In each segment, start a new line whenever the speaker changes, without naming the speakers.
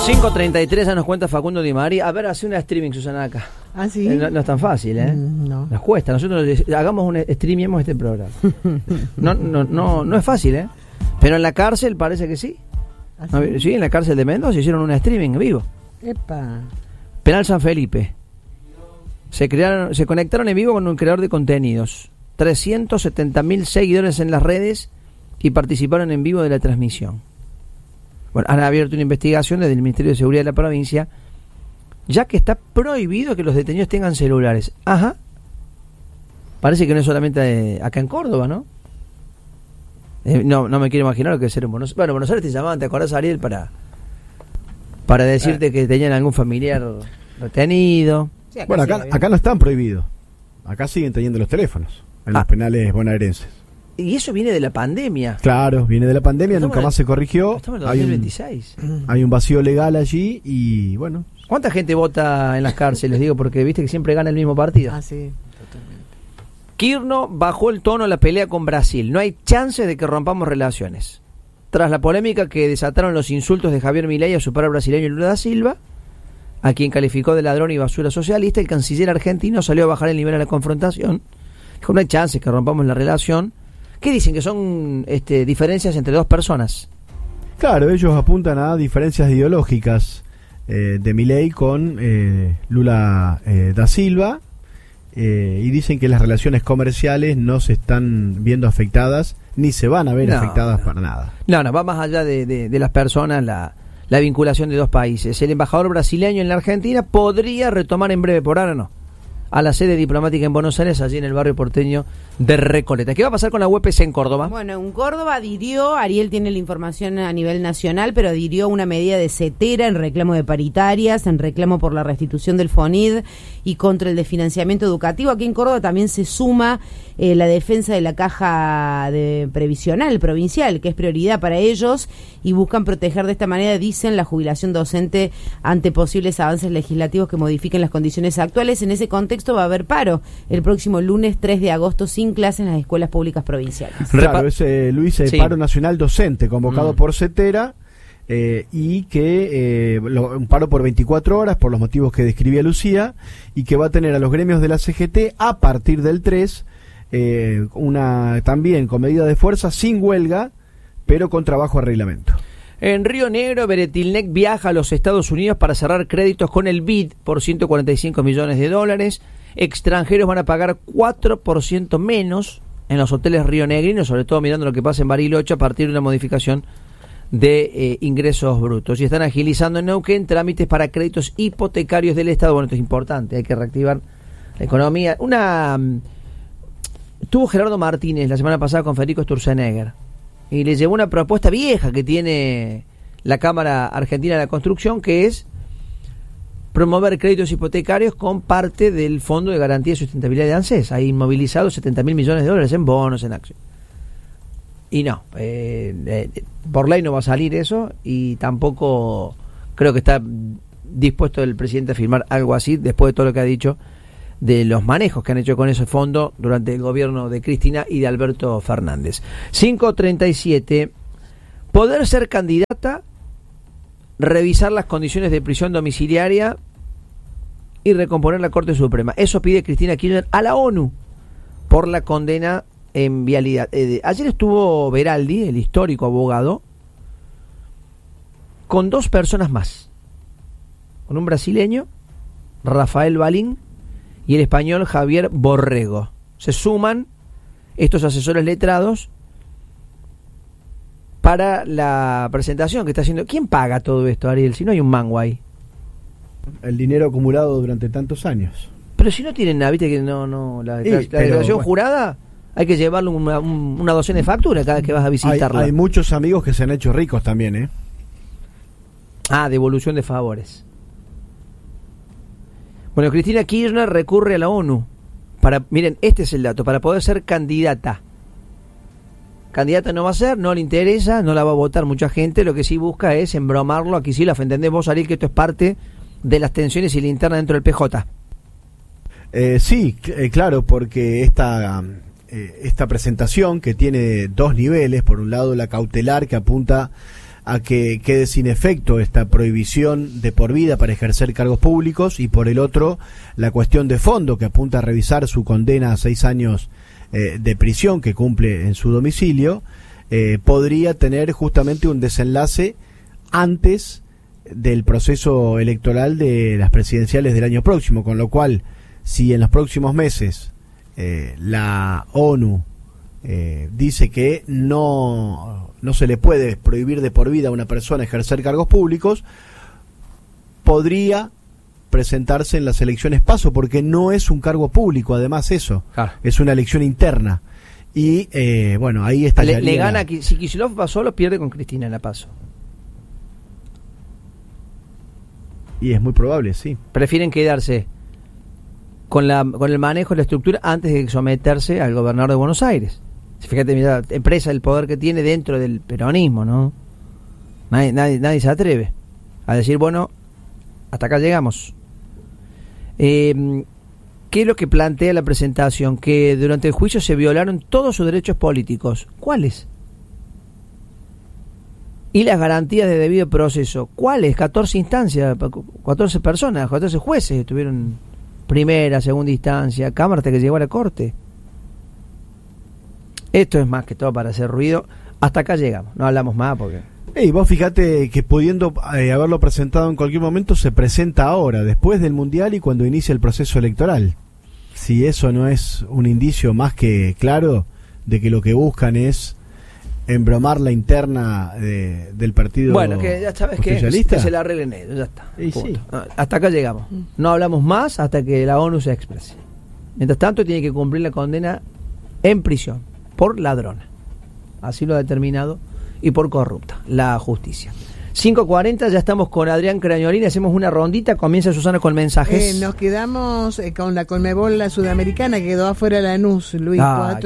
5:33 ya nos cuenta Facundo Di María. A ver, hace una streaming, Susana, acá.
¿Ah, sí?
No es tan fácil, ¿eh?
No.
Nos cuesta. Nosotros hagamos un streamiemos este programa. No es fácil, ¿eh? Pero en la cárcel parece que sí.
¿Ah,
sí? Sí, en la cárcel de Mendoza hicieron un streaming vivo.
Epa.
Penal San Felipe. Se conectaron en vivo con un creador de contenidos. 370.000 seguidores en las redes y participaron en vivo de la transmisión. Bueno, han abierto una investigación desde el Ministerio de Seguridad de la provincia, ya que está prohibido que los detenidos tengan celulares. Ajá. Parece que no es solamente acá en Córdoba, ¿no? No me quiero imaginar lo que es ser en Buenos Aires. Bueno, Buenos Aires te llamaban, ¿te acordás, Ariel? Para decirte que tenían algún familiar retenido.
Sí, bueno, acá no están prohibidos. Acá siguen teniendo los teléfonos en los penales bonaerenses.
Y eso viene de la pandemia.
Claro, viene de la pandemia, nunca más se corrigió.
Estamos en 2026.
Hay un vacío legal allí y bueno.
¿Cuánta gente vota en las cárceles? Digo, porque viste que siempre gana el mismo partido.
Ah, sí, totalmente.
Kirchner bajó el tono en la pelea con Brasil. No hay chance de que rompamos relaciones. Tras la polémica que desataron los insultos de Javier Milei a su par brasileño Lula da Silva, a quien calificó de ladrón y basura socialista, el canciller argentino salió a bajar el nivel a la confrontación. Dijo, no hay chance que rompamos la relación. ¿Qué dicen? Que son diferencias entre dos personas.
Claro, ellos apuntan a diferencias ideológicas de Milei con Lula da Silva y dicen que las relaciones comerciales no se están viendo afectadas ni se van a ver afectadas para nada. No,
va más allá de las personas la vinculación de dos países. El embajador brasileño en la Argentina podría retomar en breve, por ahora no, a la sede diplomática en Buenos Aires, allí en el barrio porteño de Recoleta. ¿Qué va a pasar con la UPC en Córdoba?
Bueno, en Córdoba adhirió, Ariel tiene la información a nivel nacional, pero adhirió una medida de setera en reclamo de paritarias, en reclamo por la restitución del FONID y contra el desfinanciamiento educativo. Aquí en Córdoba también se suma la defensa de la caja previsional provincial, que es prioridad para ellos, y buscan proteger de esta manera, dicen, la jubilación docente ante posibles avances legislativos que modifiquen las condiciones actuales. En ese contexto va a haber paro el próximo lunes 3 de agosto sin clase en las escuelas públicas provinciales.
Claro, Luis, el paro nacional docente convocado por Cetera y que un paro por 24 horas por los motivos que describía Lucía y que va a tener a los gremios de la CGT a partir del 3 también con medida de fuerza, sin huelga, pero con trabajo a reglamento.
En Río Negro, Beretilnec viaja a los Estados Unidos para cerrar créditos con el BID por $145 millones. Extranjeros van a pagar 4% menos en los hoteles rionegrinos, sobre todo mirando lo que pasa en Bariloche a partir de una modificación de ingresos brutos. Y están agilizando en Neuquén trámites para créditos hipotecarios del Estado. Bueno, esto es importante, hay que reactivar la economía. Tuvo Gerardo Martínez la semana pasada con Federico Sturzenegger y le llevó una propuesta vieja que tiene la Cámara Argentina de la Construcción, que es promover créditos hipotecarios con parte del Fondo de Garantía y Sustentabilidad de ANSES. Hay inmovilizados $70.000 millones en bonos, en acciones. Y no, por ley no va a salir eso, y tampoco creo que está dispuesto el presidente a firmar algo así, después de todo lo que ha dicho de los manejos que han hecho con ese fondo durante el gobierno de Cristina y de Alberto Fernández. 5:37. Poder ser candidata, revisar las condiciones de prisión domiciliaria y recomponer la Corte Suprema. Eso pide Cristina Kirchner a la ONU por la condena en vialidad. Ayer estuvo Veraldi, el histórico abogado, con dos personas más. Con un brasileño, Rafael Balín, y el español Javier Borrego. Se suman estos asesores letrados para la presentación que está haciendo. ¿Quién paga todo esto, Ariel? Si no hay un mango ahí.
El dinero acumulado durante tantos años.
Pero si no tienen nada, viste que la declaración jurada, hay que llevarle una docena de facturas cada vez que vas a visitarla.
Hay muchos amigos que se han hecho ricos también, ¿eh?
Devolución de favores. Bueno, Cristina Kirchner recurre a la ONU miren, este es el dato, para poder ser candidata. Candidata no va a ser, no le interesa, no la va a votar mucha gente, lo que sí busca es embromarlo. Aquí sí, ¿entendés vos, Ariel, que esto es parte de las tensiones y la interna dentro del PJ?
Sí, claro, porque esta presentación que tiene dos niveles, por un lado la cautelar que apunta a que quede sin efecto esta prohibición de por vida para ejercer cargos públicos, y por el otro la cuestión de fondo, que apunta a revisar su condena a 6 años de prisión que cumple en su domicilio, podría tener justamente un desenlace antes del proceso electoral de las presidenciales del año próximo, con lo cual, si en los próximos meses la ONU dice que no se le puede prohibir de por vida a una persona ejercer cargos públicos, podría presentarse en las elecciones PASO, porque no es un cargo público, además eso, es una elección interna. Y bueno, ahí está.
Le gana, si Kicillof va solo, pierde con Cristina en la PASO.
Y es muy probable, sí.
Prefieren quedarse con el manejo de la estructura antes de someterse al gobernador de Buenos Aires. Fíjate, mira, empresa, el poder que tiene dentro del peronismo, ¿no? Nadie se atreve a decir, bueno, hasta acá llegamos. ¿Qué es lo que plantea la presentación? Que durante el juicio se violaron todos sus derechos políticos. ¿Cuáles? Y las garantías de debido proceso. ¿Cuáles? 14 instancias, 14 personas, 14 jueces estuvieron primera, segunda instancia, Cámara hasta que llegó a la Corte. Esto es más que todo para hacer ruido. Hasta acá llegamos, no hablamos más porque...
Y vos fíjate que pudiendo haberlo presentado en cualquier momento, se presenta ahora, después del Mundial y cuando inicia el proceso electoral. Si eso no es un indicio más que claro de que lo que buscan es embromar la interna del partido.
Bueno, que ya sabes que se la arreglen ellos, ya está. Sí. Hasta acá llegamos. No hablamos más hasta que la ONU se exprese. Mientras tanto tiene que cumplir la condena en prisión por ladrona. Así lo ha determinado, y por corrupta la justicia. 5:40, ya estamos con Adrián Crañolini, hacemos una rondita, comienza Susana con mensajes.
Nos quedamos con la Conmebol, la sudamericana, quedó afuera Lanús, Luis,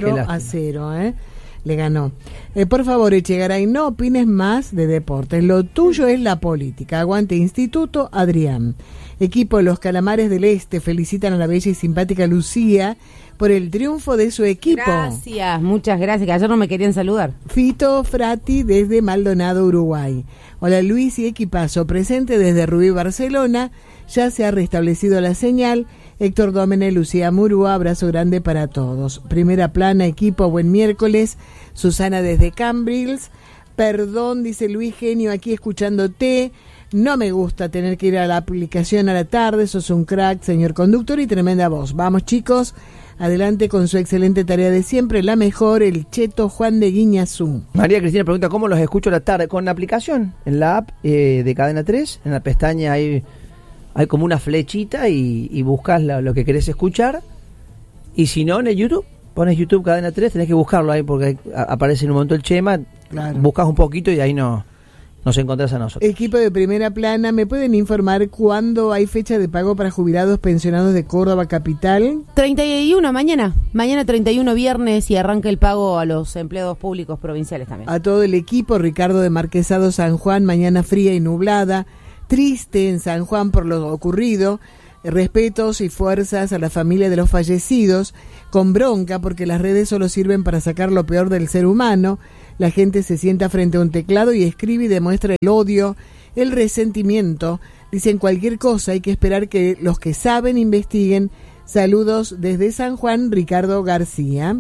4-0, le ganó. Por favor, Echegaray, no opines más de deportes, lo tuyo es la política. Aguante Instituto, Adrián. Equipo Los Calamares del Este felicitan a la bella y simpática Lucía por el triunfo de su equipo.
Gracias, muchas gracias, que ayer no me querían saludar.
Fito Frati desde Maldonado, Uruguay. Hola Luis y equipazo, presente desde Rubí, Barcelona, ya se ha restablecido la señal. Héctor Dómene, Lucía Murúa, abrazo grande para todos. Primera plana, equipo, buen miércoles. Susana desde Cambrils. Perdón, dice Luis Genio, aquí escuchándote. No me gusta tener que ir a la aplicación a la tarde, sos un crack, señor conductor, y tremenda voz. Vamos chicos, adelante con su excelente tarea de siempre, la mejor, el cheto Juan de Guiñazú.
María Cristina pregunta, ¿cómo los escucho a la tarde? Con la aplicación, en la app de Cadena 3, en la pestaña hay como una flechita y buscas lo que querés escuchar, y si no, en el YouTube, pones YouTube Cadena 3, tenés que buscarlo ahí porque aparece en un momento el Chema, claro. Buscas un poquito y ahí nos encontrás a nosotros.
Equipo de Primera Plana, ¿me pueden informar cuándo hay fecha de pago para jubilados pensionados de Córdoba Capital?
31, mañana 31 viernes, y arranca el pago a los empleados públicos provinciales también.
A todo el equipo, Ricardo de Marquesado, San Juan, mañana fría y nublada, triste en San Juan por lo ocurrido, respetos y fuerzas a la familia de los fallecidos, con bronca porque las redes solo sirven para sacar lo peor del ser humano. La gente se sienta frente a un teclado y escribe y demuestra el odio, el resentimiento. Dicen cualquier cosa, hay que esperar que los que saben investiguen. Saludos desde San Juan, Ricardo García.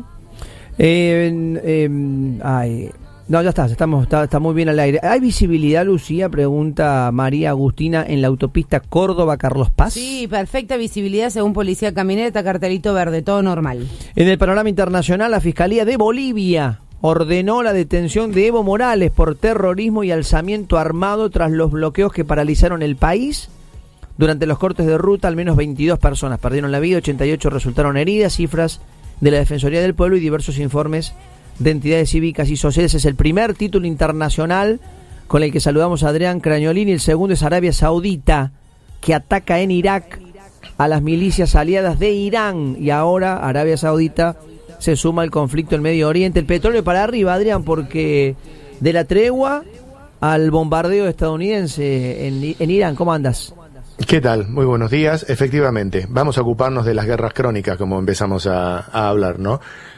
No, ya está muy bien al aire. ¿Hay visibilidad, Lucía? Pregunta María Agustina, en la autopista Córdoba-Carlos Paz.
Sí, perfecta visibilidad según Policía Caminera, cartelito verde, todo normal.
En el panorama internacional, la Fiscalía de Bolivia ordenó la detención de Evo Morales por terrorismo y alzamiento armado tras los bloqueos que paralizaron el país. Durante los cortes de ruta, al menos 22 personas perdieron la vida, 88 resultaron heridas, cifras de la Defensoría del Pueblo y diversos informes de entidades cívicas y sociales. Es el primer título internacional con el que saludamos a Adrián Crañolini. El segundo es Arabia Saudita, que ataca en Irak a las milicias aliadas de Irán, y ahora Arabia Saudita se suma al conflicto en Medio Oriente. El petróleo para arriba, Adrián, porque de la tregua al bombardeo estadounidense en Irán. ¿Cómo andas?
¿Qué tal? Muy buenos días. Efectivamente, vamos a ocuparnos de las guerras crónicas, como empezamos a hablar, ¿no?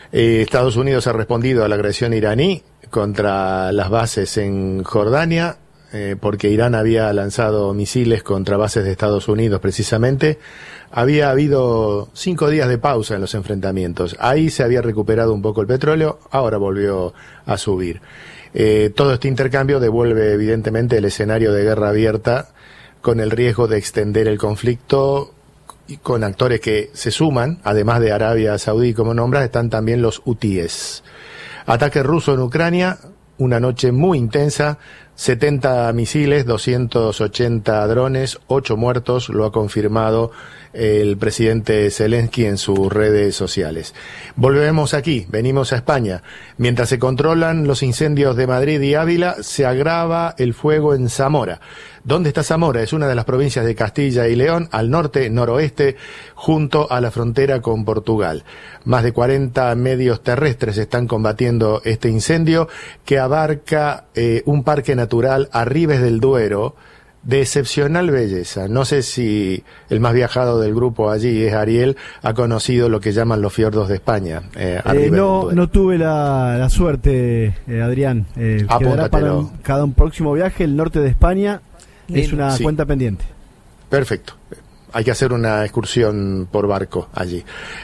Estados Unidos ha respondido a la agresión iraní contra las bases en Jordania, porque Irán había lanzado misiles contra bases de Estados Unidos precisamente. Había habido 5 días de pausa en los enfrentamientos. Ahí se había recuperado un poco el petróleo, ahora volvió a subir. Todo este intercambio devuelve evidentemente el escenario de guerra abierta, con el riesgo de extender el conflicto, y con actores que se suman, además de Arabia Saudí, como nombras, están también los hutíes. Ataque ruso en Ucrania, una noche muy intensa, 70 misiles, 280 drones, 8 muertos, lo ha confirmado el presidente Zelensky en sus redes sociales. Volvemos aquí, venimos a España. Mientras se controlan los incendios de Madrid y Ávila, se agrava el fuego en Zamora. ¿Dónde está Zamora? Es una de las provincias de Castilla y León, al norte, noroeste, junto a la frontera con Portugal. Más de 40 medios terrestres están combatiendo este incendio, que abarca un parque natural a Ribes del Duero, de excepcional belleza. No sé si el más viajado del grupo allí es Ariel, ha conocido lo que llaman los fiordos de España.
No tuve la suerte, Adrián. Quedará para un próximo viaje, el norte de España. Es una cuenta pendiente.
Perfecto. Hay que hacer una excursión por barco allí.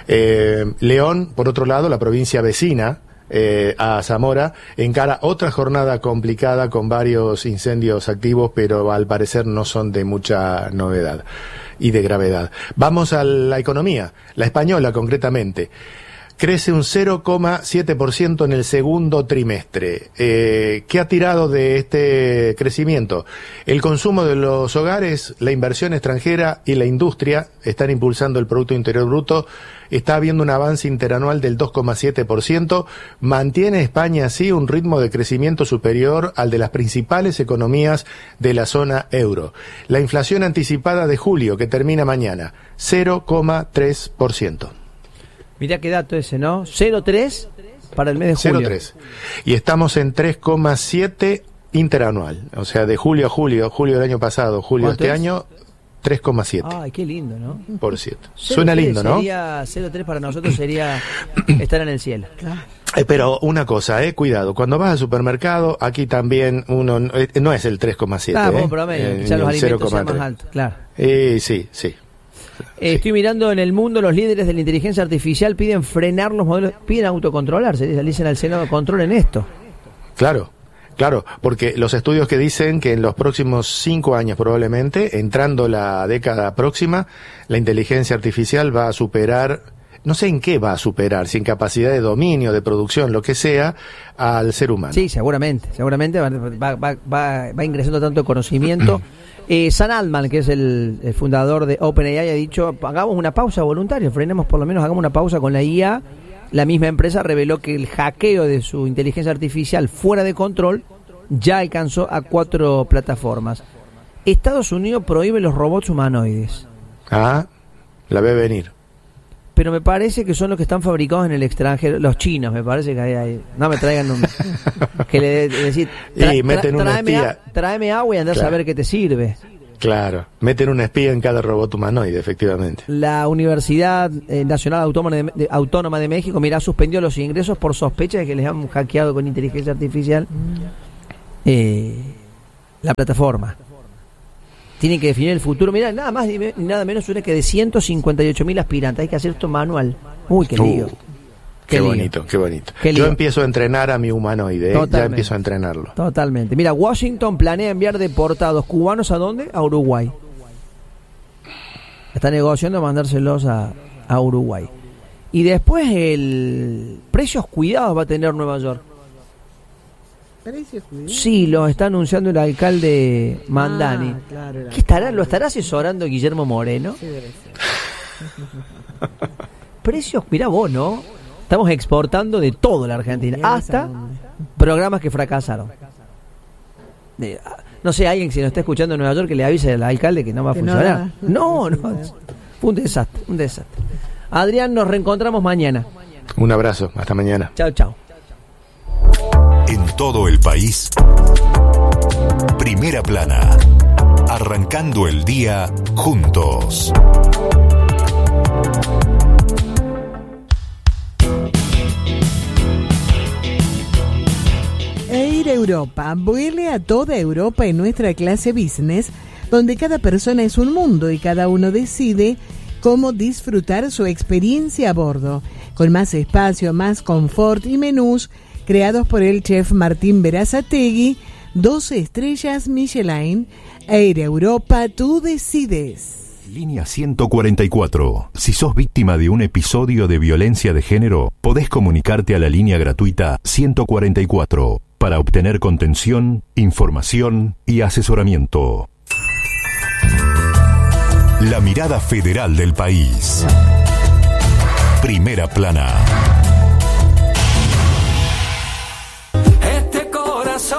León, por otro lado, la provincia vecina a Zamora, encara otra jornada complicada con varios incendios activos, pero al parecer no son de mucha novedad y de gravedad. Vamos a la economía, la española concretamente. Crece un 0,7% en el segundo trimestre. ¿Qué ha tirado de este crecimiento? El consumo de los hogares, la inversión extranjera y la industria están impulsando el Producto Interior Bruto. Está habiendo un avance interanual del 2,7%. Mantiene España así un ritmo de crecimiento superior al de las principales economías de la zona euro. La inflación anticipada de julio, que termina mañana, 0,3%.
Mirá qué dato ese, ¿no? 0,3 para el mes de julio.
0,3. Y estamos en 3,7 interanual. O sea, de julio a julio del año pasado, julio de este año, 3,7.
Ay, qué lindo, ¿no?
Por cierto. Suena lindo, ¿no?
0,3 para nosotros sería estar en el cielo.
Pero una cosa, cuidado, cuando vas al supermercado, aquí también uno no es el 3,7.
Promedio, quizás los alimentos sean más altos, claro.
Sí.
Estoy mirando en el mundo, los líderes de la inteligencia artificial piden frenar los modelos, piden autocontrolarse, le dicen al Senado, controlen esto.
Claro, porque los estudios que dicen que en los próximos 5 años probablemente, entrando la década próxima, la inteligencia artificial va a superar, no sé en qué va a superar, si en capacidad de dominio, de producción, lo que sea, al ser humano.
Sí, seguramente va ingresando tanto conocimiento. Sam Altman, que es el fundador de OpenAI, ha dicho, hagamos una pausa voluntaria, frenemos por lo menos, hagamos una pausa con la IA. La misma empresa reveló que el hackeo de su inteligencia artificial fuera de control ya alcanzó a 4 plataformas. Estados Unidos prohíbe los robots humanoides.
La ve venir.
Pero me parece que son los que están fabricados en el extranjero, los chinos, me parece que hay no me traigan que le decir, tráeme agua y andás a ver qué te sirve.
Claro, meten una espía en cada robot humanoide, efectivamente.
La Universidad Nacional Autónoma de México, suspendió los ingresos por sospecha de que les han hackeado con inteligencia artificial la plataforma. Tienen que definir el futuro. Mirá, nada más ni nada menos que de 158.000 aspirantes. Hay que hacer esto manual. Uy, qué lío.
Qué bonito. Yo empiezo a entrenar a mi humanoide, ya empiezo a entrenarlo.
Totalmente. Mira, Washington planea enviar deportados cubanos ¿a dónde? A Uruguay. Está negociando mandárselos a Uruguay. Y después precios cuidados va a tener Nueva York.
¿Precios cuidados?
Sí, lo está anunciando el alcalde Mandani. Claro, ¿Lo estará asesorando Guillermo Moreno?
Sí, debe ser.
Precios, mirá vos, ¿no? Estamos exportando de todo la Argentina, hasta programas que fracasaron. No sé, alguien si nos está escuchando en Nueva York que le avise al alcalde que no va a funcionar. No, fue un desastre. Adrián, nos reencontramos mañana.
Un abrazo, hasta mañana.
Chao.
En todo el país, Primera Plana, arrancando el día juntos.
Air Europa. Vuele a toda Europa en nuestra clase business, donde cada persona es un mundo y cada uno decide cómo disfrutar su experiencia a bordo, con más espacio, más confort y menús creados por el chef Martín Berazategui, 12 estrellas Michelin. Air Europa, tú decides.
Línea 144. Si sos víctima de un episodio de violencia de género, podés comunicarte a la línea gratuita 144 para obtener contención, información y asesoramiento. La mirada federal del país. Primera plana.
Este corazón.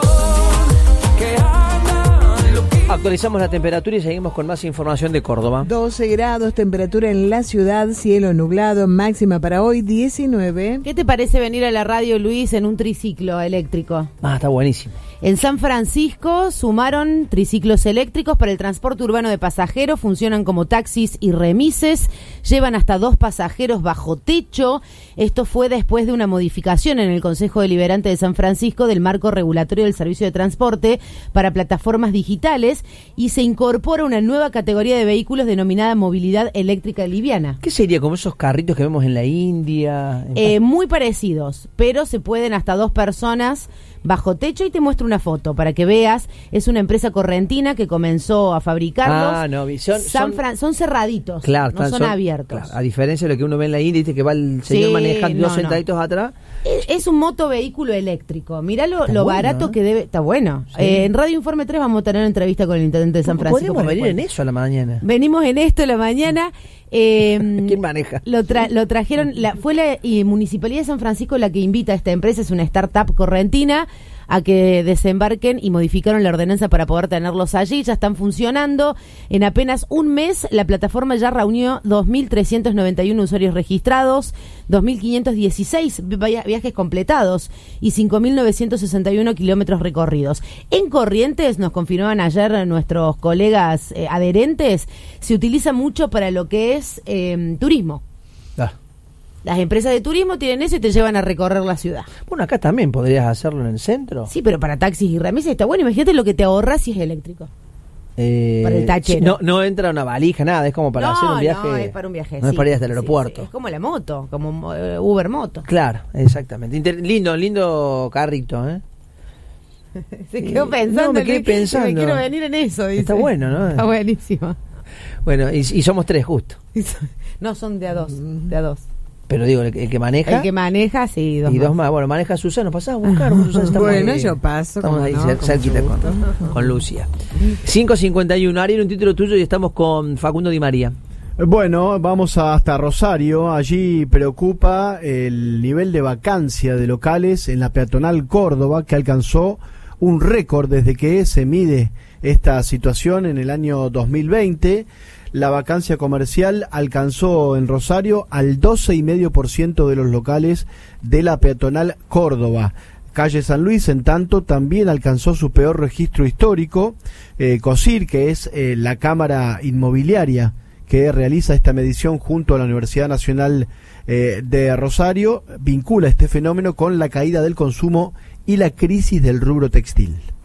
Actualizamos la temperatura y seguimos con más información de Córdoba.
12 grados, temperatura en la ciudad, cielo nublado, máxima para hoy 19.
¿Qué te parece venir a la radio, Luis, en un triciclo eléctrico?
Está buenísimo.
En San Francisco sumaron triciclos eléctricos para el transporte urbano de pasajeros, funcionan como taxis y remises, llevan hasta 2 pasajeros bajo techo. Esto fue después de una modificación en el Consejo Deliberante de San Francisco del marco regulatorio del servicio de transporte para plataformas digitales y se incorpora una nueva categoría de vehículos denominada movilidad eléctrica liviana.
¿Qué sería como esos carritos que vemos en la India?
Muy parecidos, pero se pueden hasta 2 personas bajo techo y te muestro una foto para que veas. Es una empresa correntina que comenzó a fabricarlos. Son cerraditos,
claro,
no son abiertos.
Claro, a diferencia de lo que uno ve en la India, dice que va el señor manejando dos sentaditos atrás.
Es un motovehículo eléctrico. Mirá lo barato que debe. Está bueno. Sí. En Radio Informe 3 vamos a tener una entrevista con el intendente de San Francisco.
Podemos venir en eso a la mañana.
Venimos en esto a la mañana.
¿Quién maneja?
Lo trajeron, fue la Municipalidad de San Francisco la que invita a esta empresa, es una startup correntina, a que desembarquen y modificaron la ordenanza para poder tenerlos allí. Ya están funcionando. En apenas un mes la plataforma ya reunió 2.391 usuarios registrados, 2.516 viajes completados y 5.961 kilómetros recorridos. En Corrientes, nos confirmaban ayer nuestros colegas adherentes, se utiliza mucho para lo que es turismo. Las empresas de turismo tienen eso y te llevan a recorrer la ciudad.
Bueno, acá también podrías hacerlo en el centro.
Sí, pero para taxis y remises está bueno. Imagínate lo que te ahorras si es eléctrico. Para el tachero.
No entra una valija, nada. Es como para hacer un viaje.
No, es para un viaje.
No es para ir hasta el aeropuerto.
Sí. Es como la moto, como Uber Moto.
Claro, exactamente. Lindo carrito, ¿eh?
Se quedó pensando.
No, me quedé pensando.
Me quiero venir en eso, dice.
Está bueno, ¿no?
Está buenísimo.
Bueno, y somos 3 justo.
No, son de a dos.
Pero digo, el que maneja.
El que maneja, sí,
y 2 más. Bueno, maneja Susana. ¿Pasás a buscar? Susana,
bueno, yo paso.
Estamos ahí cerquita con Lucia. 5:51. Ariel, un título tuyo y estamos con Facundo Di María.
Bueno, vamos hasta Rosario. Allí preocupa el nivel de vacancia de locales en la peatonal Córdoba, que alcanzó un récord desde que se mide esta situación en el año 2020. La vacancia comercial alcanzó en Rosario al 12,5% de los locales de la peatonal Córdoba. Calle San Luis, en tanto, también alcanzó su peor registro histórico. COSIR, que es la cámara inmobiliaria que realiza esta medición junto a la Universidad Nacional de Rosario, vincula este fenómeno con la caída del consumo y la crisis del rubro textil.